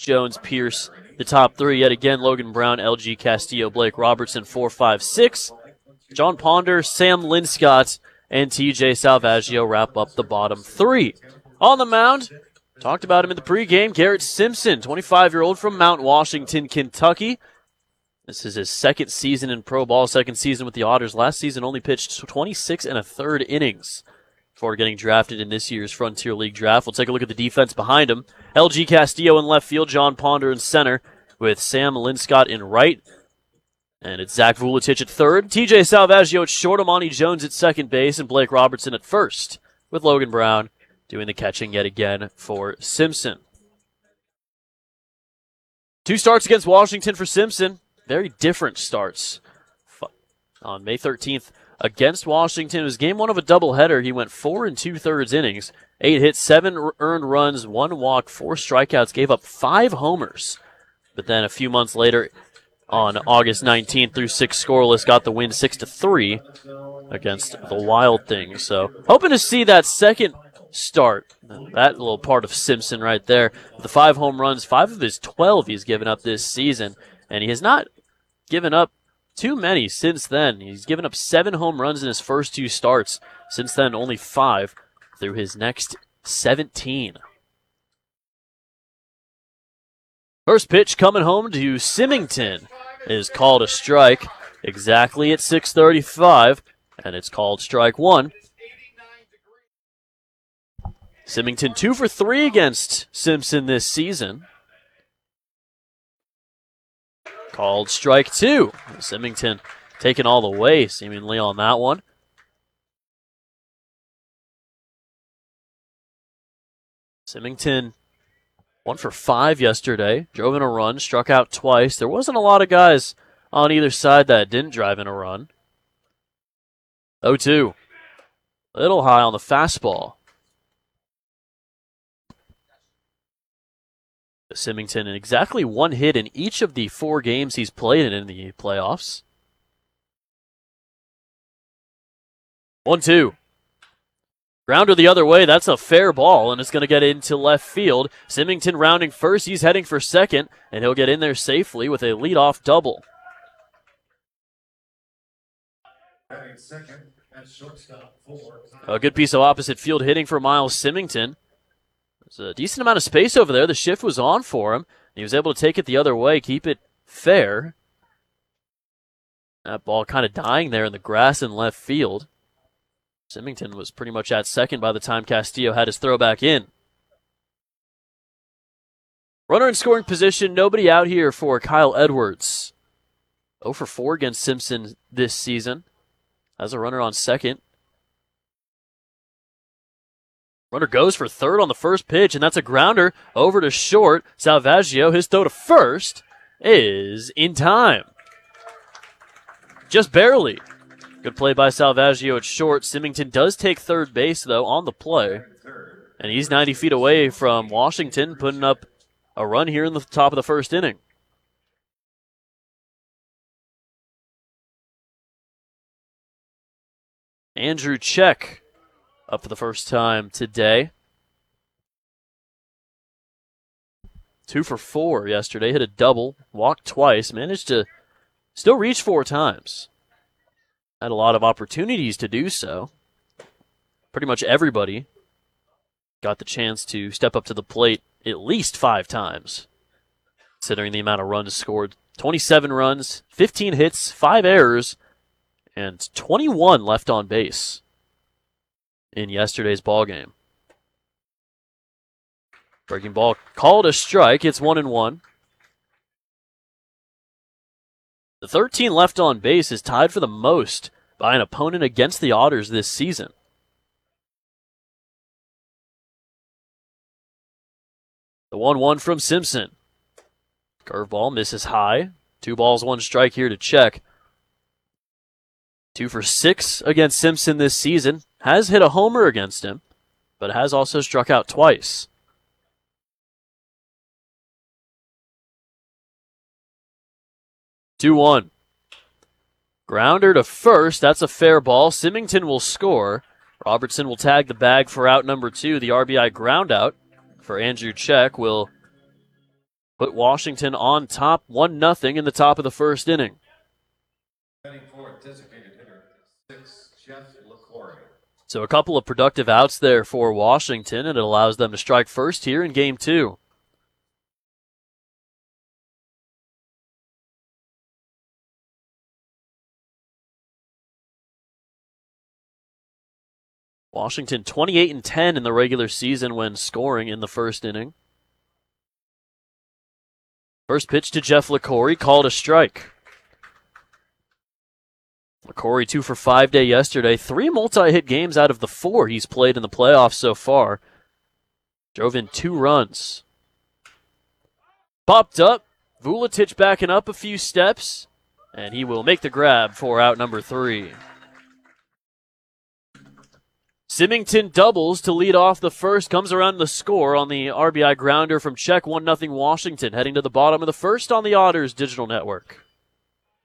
Jones, Pierce, the top three. Yet again, Logan Brown, LG Castillo, Blake Robertson, 4, 5, 6. John Ponder, Sam Linscott, and TJ Salvaggio wrap up the bottom three. On the mound, talked about him in the pregame, Garrett Simpson, 25-year-old from Mount Washington, Kentucky. This is his second season in pro ball, second season with the Otters. Last season only pitched 26 1/3 innings before getting drafted in this year's Frontier League draft. We'll take a look at the defense behind him. LG Castillo in left field, John Ponder in center, with Sam Linscott in right. And it's Zach Vuletich at third, TJ Salvaggio at short, Amani Jones at second base, and Blake Robertson at first, with Logan Brown doing the catching yet again for Simpson. 2 starts against Washington for Simpson. Very different starts. On May 13th against Washington, it was game 1 of a doubleheader. He went 4 2/3 innings, 8 hits, 7 earned runs, 1 walk, 4 strikeouts, gave up 5 homers. But then a few months later, on August 19th, through 6 scoreless, got the win 6-3 against the Wild Things. So hoping to see that second start. That little part of Simpson right there. The 5 home runs, 5 of his 12 he's given up this season. And he has not given up too many since then. He's given up 7 home runs in his first 2 starts. Since then, only 5 through his next 17. First pitch coming home to Symington is called a strike exactly at 6:35, and it's called strike 1. Symington 2 for 3 against Simpson this season. Called strike 2. Symington taking all the way, seemingly, on that one. Symington 1 for 5 yesterday. Drove in a run, struck out twice. There wasn't a lot of guys on either side that didn't drive in a run. 0-2. Little high on the fastball. Symington in exactly 1 hit in each of the 4 games he's played in the playoffs. 1-2. Grounder the other way. That's a fair ball, and it's going to get into left field. Symington rounding first. He's heading for second, and he'll get in there safely with a leadoff double. A good piece of opposite field hitting for Miles Symington. There's a decent amount of space over there. The shift was on for him. He was able to take it the other way, keep it fair. That ball kind of dying there in the grass in left field. Symington was pretty much at second by the time Castillo had his throw back in. Runner in scoring position, nobody out here for Kyle Edwards. 0 for 4 against Simpson this season. Has a runner on second. Runner goes for third on the first pitch, and that's a grounder over to short. Salvaggio, his throw to first is in time. Just barely. Good play by Salvaggio at short. Symington does take third base, though, on the play. And he's 90 feet away from Washington, putting up a run here in the top of the first inning. Andrew Check up for the first time today. 2 for 4 yesterday. Hit a double, walked twice, managed to still reach 4 times. Had a lot of opportunities to do so. Pretty much everybody got the chance to step up to the plate at least 5 times, considering the amount of runs scored. 27 runs, 15 hits, 5 errors, and 21 left on base in yesterday's ballgame. Breaking ball called a strike. It's 1-1. The 13 left on base is tied for the most by an opponent against the Otters this season. The 1-1 from Simpson. Curveball misses high. 2 balls, 1 strike here to Check. 2 for 6 against Simpson this season. Has hit a homer against him, but has also struck out twice. 2-1. Grounder to first. That's a fair ball. Symington will score. Robertson will tag the bag for out number 2. The RBI ground out for Andrew Check will put Washington on top 1-0 in the top of the first inning. So a couple of productive outs there for Washington, and it allows them to strike first here in Game 2. Washington 28-10 in the regular season when scoring in the first inning. First pitch to Jeff LeCorey, called a strike. LeCorey 2 for 5 day yesterday. 3 multi-hit games out of the 4 he's played in the playoffs so far. Drove in 2 runs. Popped up. Vuletic backing up a few steps. And he will make the grab for out number 3. Symington doubles to lead off the first. Comes around the score on the RBI grounder from Czech. 1-0 Washington. Heading to the bottom of the first on the Otters Digital Network.